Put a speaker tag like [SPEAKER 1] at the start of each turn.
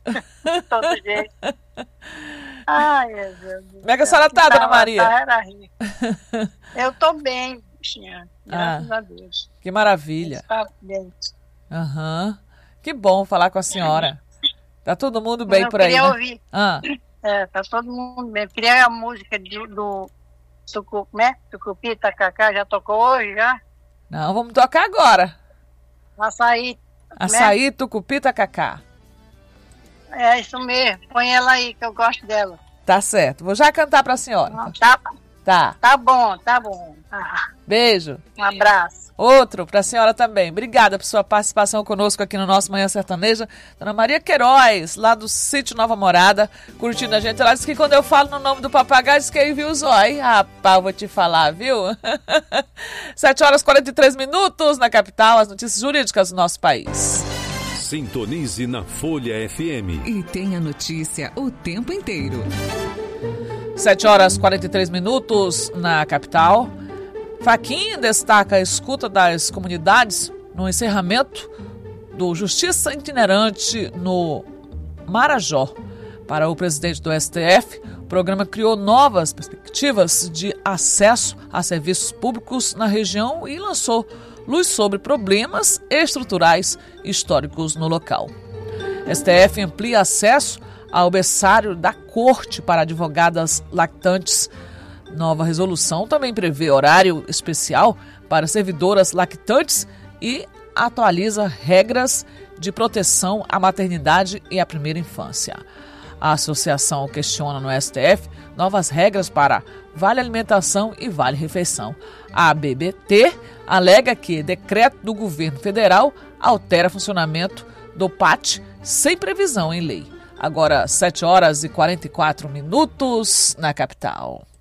[SPEAKER 1] todo jeito. Ai, meu Deus.
[SPEAKER 2] Como é que a senhora tá, dona Maria?
[SPEAKER 1] Era rico. Eu tô bem, bichinha. Graças a Deus.
[SPEAKER 2] Que maravilha.
[SPEAKER 1] Está bem.
[SPEAKER 2] Aham. Que bom falar com a senhora. Tá todo mundo bem por aí, né?
[SPEAKER 1] Eu queria ouvir. Tá todo mundo bem. Eu queria a música do Tucupi, Tacacá. Já tocou hoje, já?
[SPEAKER 2] Não, vamos tocar agora.
[SPEAKER 1] Açaí.
[SPEAKER 2] Açaí, Tucupi, Tacacá.
[SPEAKER 1] É isso mesmo. Põe ela aí, que eu gosto dela.
[SPEAKER 2] Tá certo. Vou já cantar pra senhora. Tá.
[SPEAKER 1] Tá bom.
[SPEAKER 2] Beijo.
[SPEAKER 1] Um abraço.
[SPEAKER 2] Outro pra senhora também. Obrigada por sua participação conosco aqui no nosso Manhã Sertaneja. Dona Maria Queiroz, lá do sítio Nova Morada, curtindo a gente. Ela disse que quando eu falo no nome do papagaio, diz que aí viu o zóio. Rapaz, vou te falar, viu? 7h43 na capital, as notícias jurídicas do nosso país.
[SPEAKER 3] Sintonize na Folha FM.
[SPEAKER 4] E tem a notícia o tempo inteiro.
[SPEAKER 2] 7h43 na capital. Fachin destaca a escuta das comunidades no encerramento do Justiça Itinerante no Marajó. Para o presidente do STF, o programa criou novas perspectivas de acesso a serviços públicos na região e lançou luz sobre problemas estruturais históricos no local. STF amplia acesso ao berçário da Corte para advogadas lactantes. Nova resolução também prevê horário especial para servidoras lactantes e atualiza regras de proteção à maternidade e à primeira infância. A associação questiona no STF novas regras para Vale Alimentação e Vale Refeição. A ABBT alega que decreto do governo federal altera funcionamento do PAT sem previsão em lei. Agora, 7h44 na capital.